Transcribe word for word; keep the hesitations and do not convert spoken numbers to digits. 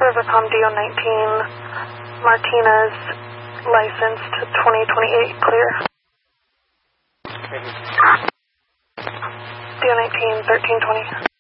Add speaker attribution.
Speaker 1: Rivercom D O nineteen, Martinez, licensed twenty twenty-eight, clear. D O nineteen, thirteen twenty.